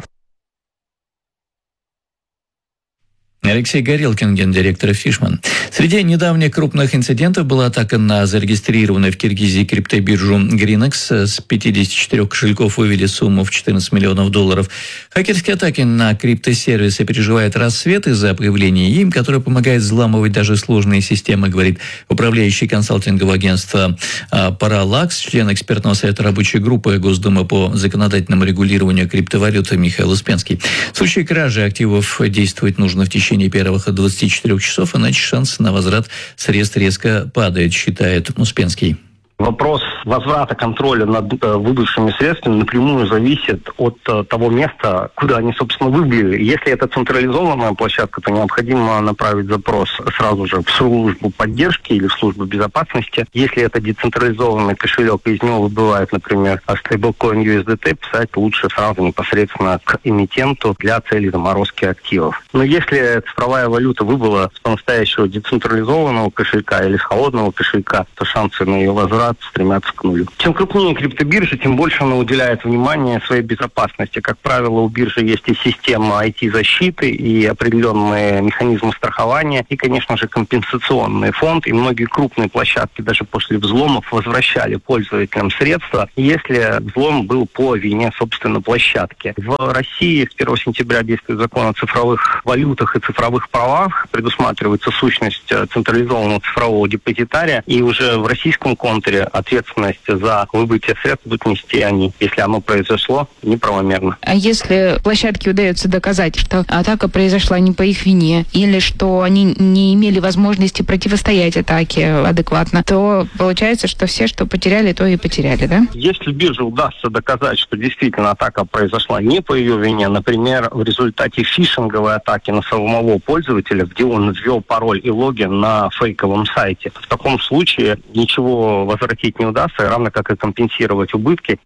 Алексей Горелкин, гендиректор Фишман. Среди недавних крупных инцидентов была атака на зарегистрированную в Киргизии криптобиржу Grinex. С 54 кошельков вывели сумму в $14 миллионов. Хакерские атаки на криптосервисы переживают рассвет из-за появления им, которое помогает взламывать даже сложные системы, говорит управляющий консалтингового агентства Parallax, член экспертного совета рабочей группы Госдумы по законодательному регулированию криптовалют Михаил Успенский. В случае кражи активов действовать нужно в течение первых 24 часов, иначе шанс на возврат средств резко падает, считает Успенский. Вопрос возврата контроля над выбывшими средствами напрямую зависит от того места, куда они, собственно, выбыли. Если это централизованная площадка, то необходимо направить запрос сразу же в службу поддержки или в службу безопасности. Если это децентрализованный кошелек, из него выбывает, например, стейблкоин USDT, писать лучше сразу непосредственно к эмитенту для целей заморозки активов. Но если цифровая валюта выбыла с по-настоящему децентрализованного кошелька или с холодного кошелька, то шансы на ее возврат стремятся к нулю. Чем крупнее криптобиржа, тем больше она уделяет внимание своей безопасности. Как правило, у биржи есть и система IT-защиты, и определенные механизмы страхования, и, конечно же, компенсационный фонд. И многие крупные площадки даже после взломов возвращали пользователям средства, если взлом был по вине, собственно, площадки. В России с 1 сентября действует закон о цифровых валютах и цифровых правах. Предусматривается сущность централизованного цифрового депозитария. И уже в российском контуре ответственность за выбытие средств будут нести они, если оно произошло неправомерно. А если площадке удается доказать, что атака произошла не по их вине, или что они не имели возможности противостоять атаке адекватно, то получается, что все, что потеряли, то и потеряли, да? Если бирже удастся доказать, что действительно атака произошла не по ее вине, например, в результате фишинговой атаки на самого пользователя, где он ввел пароль и логин на фейковом сайте, в таком случае ничего возвратить не удастся, равно как и компенсировать убытки.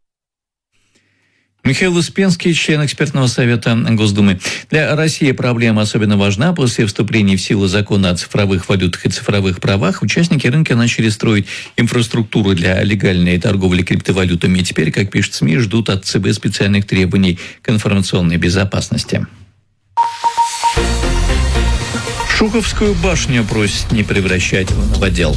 Михаил Успенский, член экспертного совета Госдумы. Для России проблема особенно важна. После вступления в силу закона о цифровых валютах и цифровых правах участники рынка начали строить инфраструктуру для легальной торговли криптовалютами. И теперь, как пишет СМИ, ждут от ЦБ специальных требований к информационной безопасности. Шуховскую башню просят не превращать в новодел.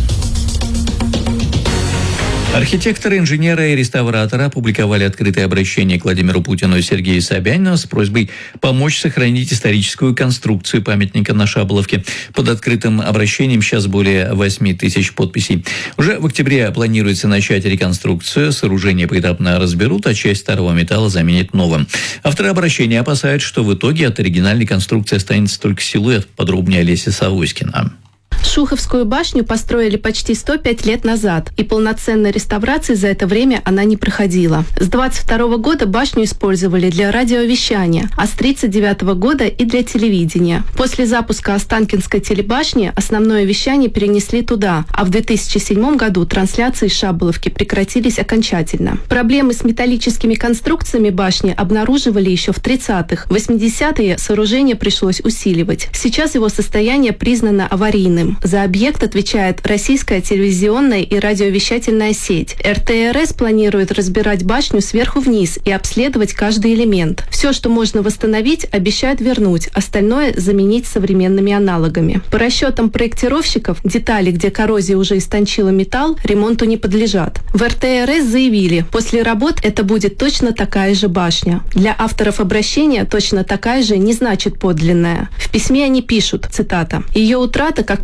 Архитекторы, инженеры и реставраторы опубликовали открытое обращение к Владимиру Путину и Сергею Собянину с просьбой помочь сохранить историческую конструкцию памятника на Шаболовке. Под открытым обращением сейчас более 8 тысяч подписей. Уже в октябре планируется начать реконструкцию. Сооружение поэтапно разберут, а часть старого металла заменят новым. Авторы обращения опасаются, что в итоге от оригинальной конструкции останется только силуэт. Подробнее Олеся Савоськина. Шуховскую башню построили почти 105 лет назад, и полноценной реставрации за это время она не проходила. С 22 года башню использовали для радиовещания, а с 39 года и для телевидения. После запуска Останкинской телебашни основное вещание перенесли туда, а в 2007 году трансляции с Шаболовки прекратились окончательно. Проблемы с металлическими конструкциями башни обнаруживали еще в 30-х. В 80-е сооружение пришлось усиливать. Сейчас его состояние признано аварийным. За объект отвечает российская телевизионная и радиовещательная сеть. РТРС планирует разбирать башню сверху вниз и обследовать каждый элемент. Все, что можно восстановить, обещают вернуть, остальное заменить современными аналогами. По расчетам проектировщиков, детали, где коррозия уже истончила металл, ремонту не подлежат. В РТРС заявили, после работ это будет точно такая же башня. Для авторов обращения точно такая же не значит подлинная. В письме они пишут, цитата, «Ее утрата, как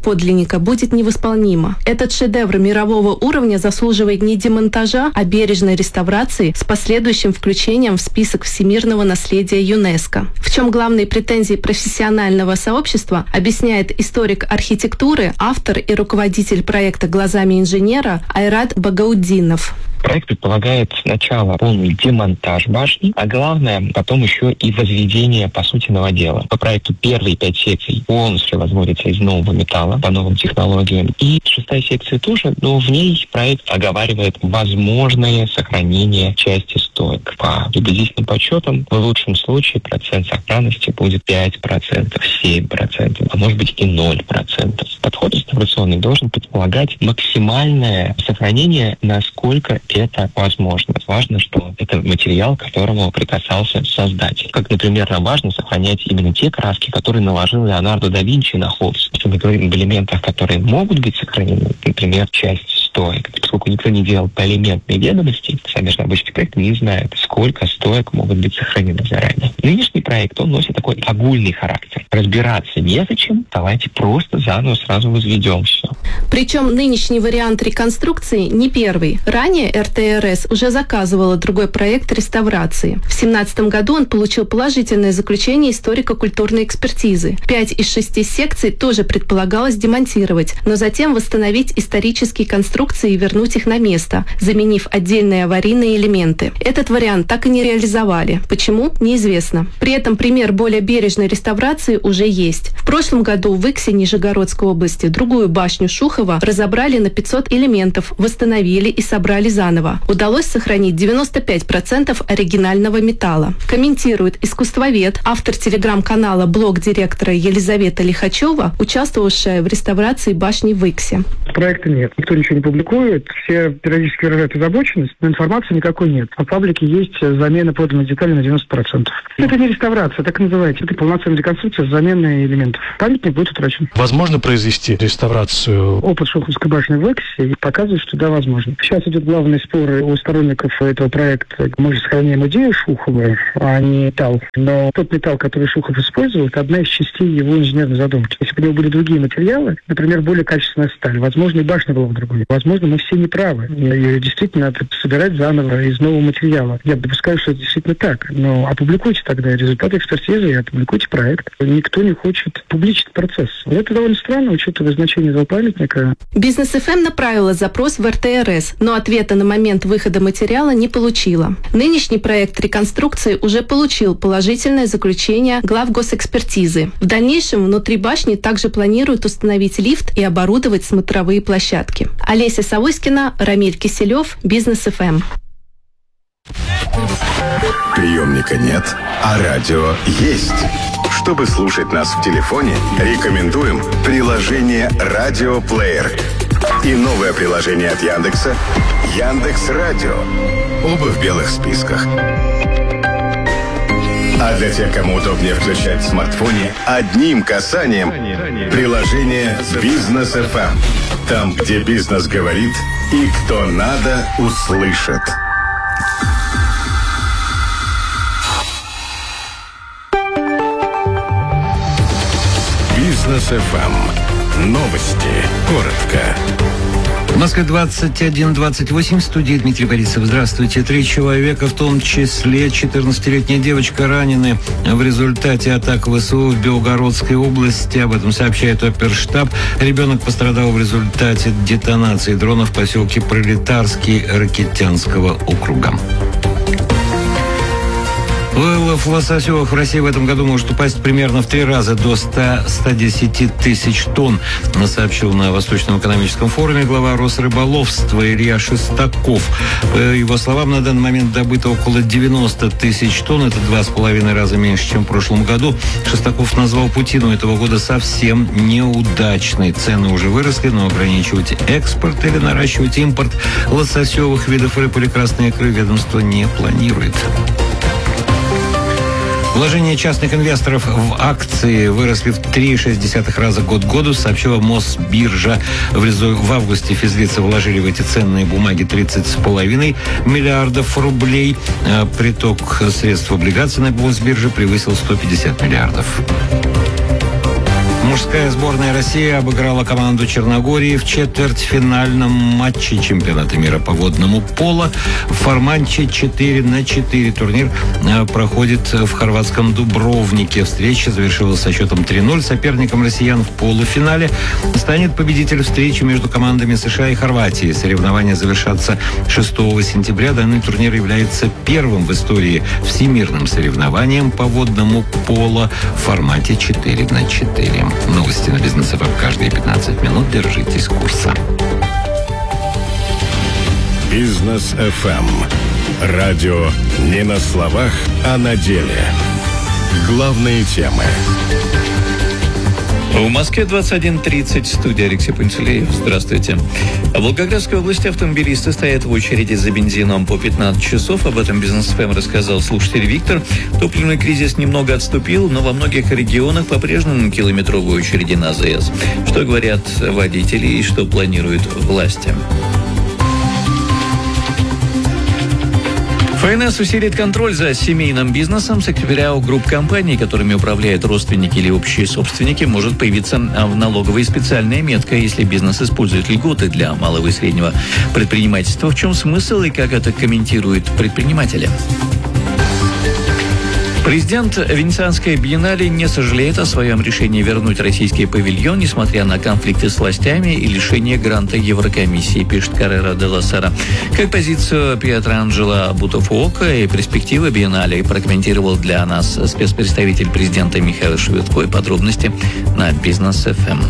подлинника будет невосполнима. Этот шедевр мирового уровня заслуживает не демонтажа, а бережной реставрации с последующим включением в список всемирного наследия ЮНЕСКо. В чем главные претензии профессионального сообщества, объясняет историк архитектуры, автор и руководитель проекта «Глазами инженера» Айрат Багауддинов. Проект предполагает сначала полный демонтаж башни, а главное, потом еще и возведение, по сути, новодела. По проекту первые 5 секций полностью возводятся из нового металла по новым технологиям. И 6-я секция тоже, но в ней проект оговаривает возможное сохранение части стоек. По приблизительным подсчетам, в лучшем случае процент сохранности будет 5%, 7%, а может быть и 0%. Подход реставрационный должен предполагать максимальное сохранение, насколько это возможно. Важно, что это материал, к которому прикасался создатель. Как, например, нам важно сохранять именно те краски, которые наложил Леонардо да Винчи на холст. Если мы говорим об элементах, которые могут быть сохранены, например, часть стоек. Поскольку никто не делал поэлементные ведомости, сами же обычные проекты не знают, сколько стоек могут быть сохранены заранее. Нынешний проект, он носит такой огульный характер. Разбираться незачем, давайте просто заново сразу возведем все. Причем нынешний вариант реконструкции не первый. Ранее РТРС уже заказывала другой проект реставрации. В 2017 году он получил положительное заключение историко-культурной экспертизы. 5 из 6 секций тоже предполагалось демонтировать, но затем восстановить исторические конструкции и вернуть их на место, заменив отдельные аварийные элементы. Этот вариант так и не реализовали. Почему? Неизвестно. При этом пример более бережной реставрации уже есть. В прошлом году в Иксе Нижегородской области другую башню Шухова разобрали на 500 элементов, восстановили и собрали заново. Удалось сохранить 95% оригинального металла. Комментирует искусствовед, автор телеграм-канала «Блог директора» Елизавета Лихачева, участвовавшая в реставрации башни в Иксе. Проекта нет. Никто ничего не публикует. Все периодически выражают озабоченность, но информации никакой нет. А в паблике есть замена поданных деталей на 90%. Это не реставрация, так и называется. Это полноценная реконструкция с заменой элементов. Памятник будет утрачен. Возможно произвести реставрацию? Опыт Шуховской башни в Иксе показывает, что да, возможно. Сейчас идет главный спор у сторонников этого проекта. Мы же сохраняем идею Шухова, а не металл. Но тот металл, который Шухов использовал, это одна из частей его инженерной задумки. Если бы у него были другие материалы, например, более качественная сталь, возможно, и башня была бы другой. Возможно, мы все неправы. И действительно надо собирать заново из нового материала. Я допускаю, что это действительно так. Но опубликуйте тогда результаты экспертизы и опубликуйте проект. Никто не хочет публичить процесс. Это довольно странно, учитывая значение этого памятника. Бизнес ФМ направила запрос в РТРС, но ответа на момент выхода материала не получила. Нынешний проект реконструкции уже получил положительное заключение глав госэкспертизы. В дальнейшем внутри башни также планируют установить лифт и оборудовать смотровые площадки. Олеся Савоськина, Рамиль Киселев, Бизнес ФМ. Приемника нет, а радио есть. Чтобы слушать нас в телефоне, рекомендуем приложение «Радиоплеер» и новое приложение от Яндекса «Яндекс.Радио». Оба в белых списках. А для тех, кому удобнее включать в смартфоне, одним касанием приложение «Бизнес ФМ». Там, где бизнес говорит и кто надо, услышит. Бизнес ФМ. Новости. Коротко. В Москве 21:28, в студии Дмитрий Борисов. Здравствуйте. 3 человека, в том числе 14-летняя девочка, ранены в результате атак ВСУ в Белгородской области. Об этом сообщает оперштаб. Ребенок пострадал в результате детонации дрона в поселке Пролетарский Ракитянского округа. Вылов лососевых в России в этом году может упасть примерно в 3 раза до 100-110 тысяч тонн, сообщил на Восточном экономическом форуме глава Росрыболовства Илья Шестаков. По его словам, на данный момент добыто около 90 тысяч тонн. Это 2,5 раза меньше, чем в прошлом году. Шестаков назвал путину этого года совсем неудачной. Цены уже выросли, но ограничивать экспорт или наращивать импорт лососевых видов рыб или красной икры ведомство не планирует. Вложения частных инвесторов в акции выросли в 3,6 раза год к году, сообщила Мосбиржа. В августе физлицы вложили в эти ценные бумаги 30,5 миллиардов рублей. Приток средств облигаций на Мосбирже превысил 150 миллиардов. Мужская сборная России обыграла команду Черногории в четвертьфинальном матче чемпионата мира по водному поло в формате 4-4. Турнир проходит в хорватском Дубровнике. Встреча завершилась со счетом 3-0. Соперником россиян в полуфинале станет победитель встречи между командами США и Хорватии. Соревнования завершатся 6 сентября. Данный турнир является первым в истории всемирным соревнованием по водному поло в формате 4-4. Новости на Бизнес ФМ каждые 15 минут. Держитесь курса. Бизнес ФМ. Радио не на словах, а на деле. Главные темы. В Москве 21:30. Студия Алексей Пантелеев. Здравствуйте. В Волгоградской области автомобилисты стоят в очереди за бензином по 15 часов. Об этом Бизнес ФМ рассказал слушатель Виктор. Топливный кризис немного отступил, но во многих регионах по-прежнему километровые очереди на АЗС. Что говорят водители и что планируют власти? ФНС усилит контроль за семейным бизнесом. С октября у групп компаний, которыми управляют родственники или общие собственники, может появиться в налоговой специальная метка, если бизнес использует льготы для малого и среднего предпринимательства. В чем смысл и как это комментируют предприниматели? Президент Венецианской биеннале не сожалеет о своем решении вернуть российский павильон, несмотря на конфликты с властями и лишение гранта Еврокомиссии, пишет Коррера делла Сера. Как позицию Пьетроанджело Бутафуоко и перспективы биеннале прокомментировал для нас спецпредставитель президента Михаил Шевитко. И подробности на Бизнес ФМ.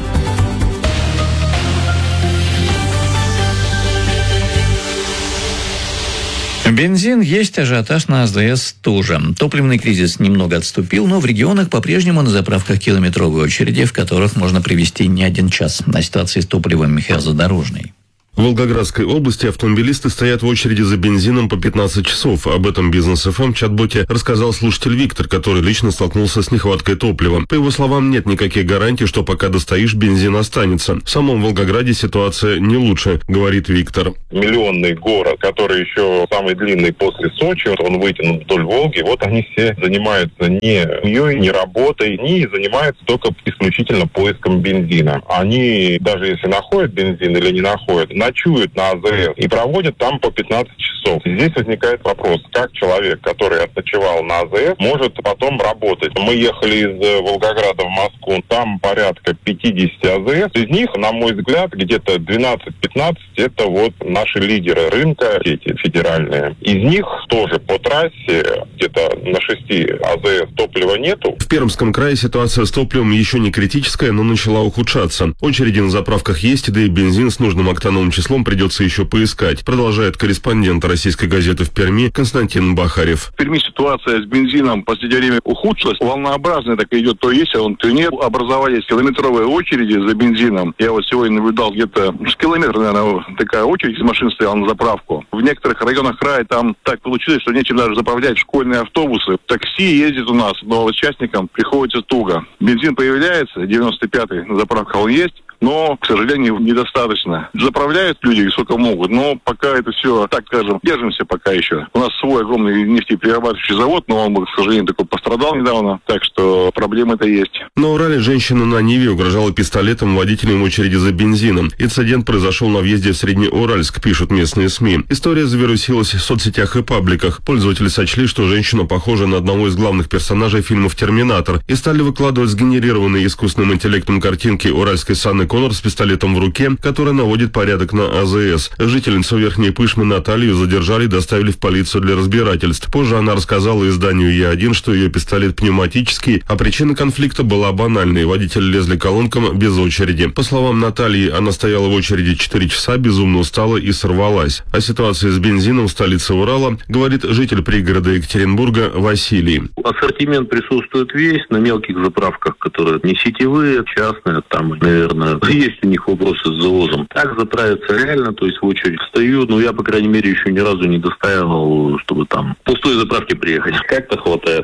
Бензин есть, ажиотаж на АЗС тоже. Топливный кризис немного отступил, но в регионах по-прежнему на заправках километровые очереди, в которых можно провести не один час. На ситуации с топливом Михаил Задорожный. В Волгоградской области автомобилисты стоят в очереди за бензином по 15 часов. Об этом Бизнес ФМ в чат-боте рассказал слушатель Виктор, который лично столкнулся с нехваткой топлива. По его словам, нет никаких гарантий, что пока достоишь, бензин останется. В самом Волгограде ситуация не лучше, говорит Виктор. Миллионный город, который еще самый длинный после Сочи, он вытянут вдоль Волги. Вот они все занимаются не семьей, не работой, не занимаются только исключительно поиском бензина. Они, даже если находят бензин или не находят, ночуют на АЗС и проводят там по 15 часов. Здесь возникает вопрос, как человек, который отночевал на АЗС, может потом работать. Мы ехали из Волгограда в Москву, там порядка 50 АЗС. Из них, на мой взгляд, где-то 12-15 это вот наши лидеры рынка, эти федеральные. Из них тоже по трассе где-то на 6 АЗС топлива нету. В Пермском крае ситуация с топливом еще не критическая, но начала ухудшаться. Очереди на заправках есть, да и бензин с нужным октановым числом придется еще поискать, продолжает корреспондент российской газеты в Перми Константин Бахарев. В Перми ситуация с бензином в последнее время ухудшилась. Волнообразно так идет, то есть, то нет. Образовались километровые очереди за бензином. Я вот сегодня наблюдал где-то с километра, наверное, такая очередь из машин стояла на заправку. В некоторых районах края там так получилось, что нечем даже заправлять школьные автобусы. Такси ездит у нас, но участникам приходится туго. Бензин появляется, 95-й на заправках он есть, но, к сожалению, недостаточно. Заправляют люди сколько могут, но пока это все, так скажем, держимся пока еще. У нас свой огромный нефтеперерабатывающий завод, но он, к сожалению, такой пострадал недавно, так что проблемы-то есть. На Урале женщина на Ниве угрожала пистолетом водителям в очереди за бензином. Инцидент произошел на въезде в Среднеуральск, пишут местные СМИ. История завирусилась в соцсетях и пабликах. Пользователи сочли, что женщина похожа на одного из главных персонажей фильмов «Терминатор» и стали выкладывать сгенерированные искусственным интеллектом картинки уральской Санны Коннор с пистолетом в руке, который наводит порядок на АЗС. Жительницу Верхней Пышмы Наталью задержали и доставили в полицию для разбирательств. Позже она рассказала изданию Е1, что ее пистолет пневматический, а причина конфликта была банальной. Водители лезли к колонкам без очереди. По словам Натальи, она стояла в очереди 4 часа, безумно устала и сорвалась. О ситуации с бензином в столице Урала говорит житель пригорода Екатеринбурга Василий. Ассортимент присутствует весь на мелких заправках, которые не сетевые, частные, там, наверное, есть у них вопросы с завозом. Так заправиться реально, то есть в очередь стою, но я, по крайней мере, еще ни разу не достаивал, чтобы там в пустой заправке приехать. Как-то хватает. Очередь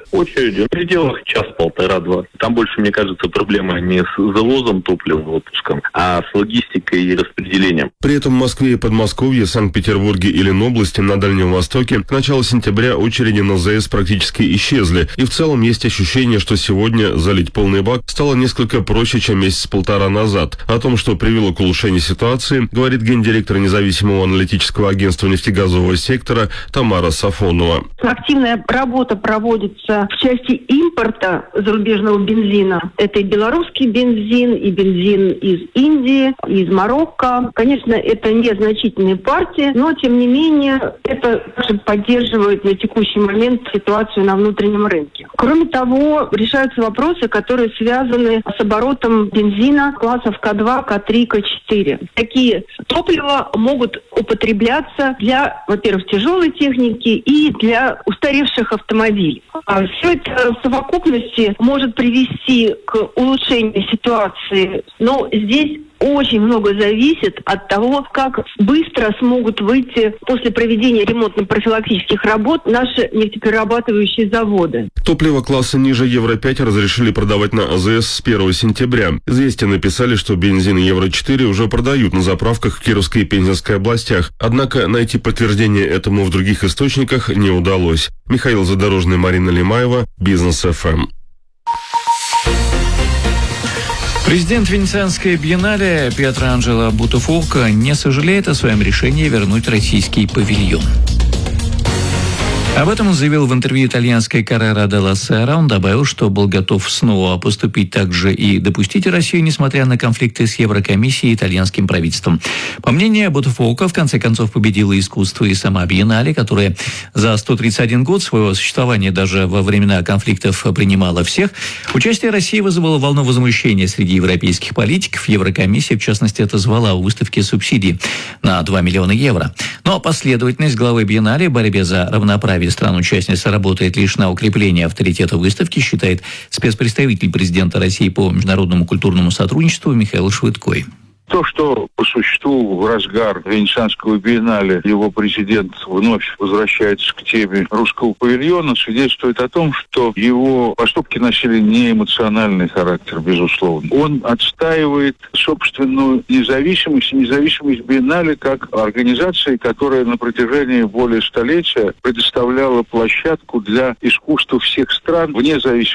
очередью в пределах час-полтора-два. Там больше, мне кажется, проблема не с завозом топлива в отпуском, а с логистикой и распределением. При этом в Москве и Подмосковье, Санкт-Петербурге и Ленобласти на Дальнем Востоке к началу сентября очереди на ЗС практически исчезли. И в целом есть ощущение, что сегодня залить полный бак стало несколько проще, чем месяц-полтора назад. О том, что привело к улучшению ситуации, говорит гендиректор независимого аналитического агентства нефтегазового сектора Тамара Сафонова. Активная работа проводится в части импорта зарубежного бензина. Это и белорусский бензин, и бензин из Индии, из Марокко. Конечно, это незначительные партии, но, тем не менее, это также поддерживает на текущий момент ситуацию на внутреннем рынке. Кроме того, решаются вопросы, которые связаны с оборотом бензина классов К2, К3, К4. Такие топлива могут употребляться для, во-первых, тяжелой техники и для устаревших автомобилей. Все это в совокупности может привести к улучшению ситуации, но здесь очень много зависит от того, как быстро смогут выйти после проведения ремонтно-профилактических работ наши нефтеперерабатывающие заводы. Топливо класса ниже Евро-5 разрешили продавать на АЗС с 1 сентября. «Известия» написали, что бензин Евро-4 уже продают на заправках в Кировской и Пензенской областях. Однако найти подтверждение этому в других источниках не удалось. Михаил Задорожный, Марина Лимаева, Бизнес-ФМ. Президент Венецианской биеннале Пьетро Анджело Бутафорка не сожалеет о своем решении вернуть российский павильон. Об этом он заявил в интервью итальянской Corriere della Sera. Он добавил, что был готов снова поступить так же и допустить Россию, несмотря на конфликты с Еврокомиссией и итальянским правительством. По мнению Бутафорка, в конце концов победило искусство и сама биеннале, которая за 131 год своего существования даже во времена конфликтов принимала всех. Участие России вызвало волну возмущения среди европейских политиков. Еврокомиссия, в частности, отозвала у выставки субсидии на 2 миллиона евро. Но последовательность главы биеннале в борьбе за равноправие стран-участниц работает лишь на укрепление авторитета выставки, считает спецпредставитель президента России по международному культурному сотрудничеству Михаил Швыдкой. То, что по существу в разгар Венецианского биеннале его президент вновь возвращается к теме русского павильона, свидетельствует о том, что его поступки носили не эмоциональный характер, безусловно. Он отстаивает собственную независимость и независимость биеннале как организации, которая на протяжении более столетия предоставляла площадку для искусства всех стран, вне зависимости